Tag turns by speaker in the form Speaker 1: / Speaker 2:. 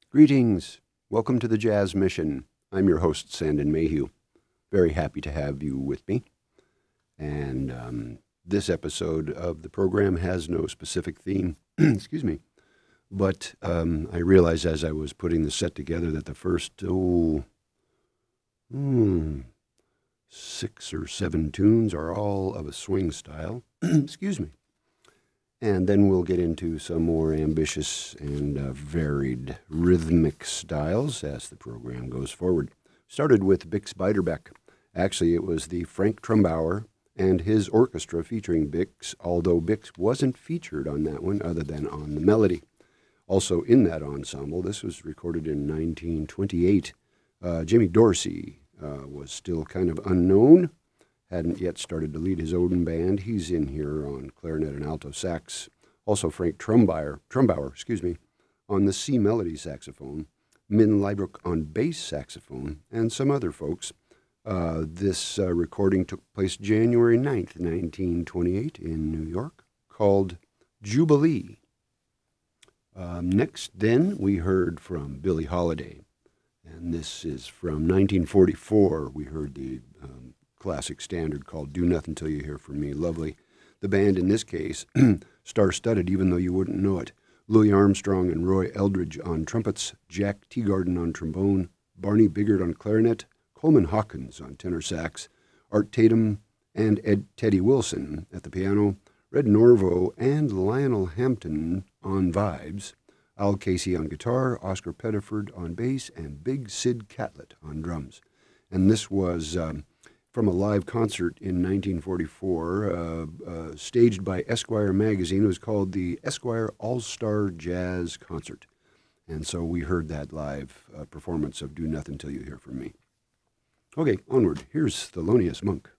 Speaker 1: Greetings. Welcome to the Jazz Mission. I'm your host, Sandon Mayhew. Very happy to have you with me. And this episode of the program has no specific theme, excuse me, but I realized as I was putting the set together that the first, 6 or 7 tunes are all of a swing style. Excuse me. And then we'll get into some more ambitious and varied rhythmic styles as the program goes forward. Started with Bix Beiderbecke. Actually, it was the Frank Trumbauer and his orchestra featuring Bix, although Bix wasn't featured on that one other than on the melody. Also in that ensemble, this was recorded in 1928. Jimmy Dorsey was still kind of unknown. Hadn't yet started to lead his own band. He's in here on clarinet and alto sax. Also Frank Trumbauer, on the C melody saxophone. Min Leibrook on bass saxophone, and some other folks. This recording took place January 9th, 1928 in New York, called Jubilee. Next then, we heard from Billie Holiday, and this is from 1944. We heard the classic standard called Do Nothing Till You Hear From Me. Lovely. The band in this case, star-studded even though you wouldn't know it. Louis Armstrong and Roy Eldridge on trumpets, Jack Teagarden on trombone, Barney Biggert on clarinet, Coleman Hawkins on tenor sax, Art Tatum and Teddy Wilson at the piano, Red Norvo and Lionel Hampton on vibes, Al Casey on guitar, Oscar Pettiford on bass, and Big Sid Catlett on drums. And this was from a live concert in 1944, staged by Esquire magazine. It was called the Esquire All-Star Jazz Concert. And so we heard that live performance of Do Nothing Till You Hear From Me. Okay, onward. Here's Thelonious Monk.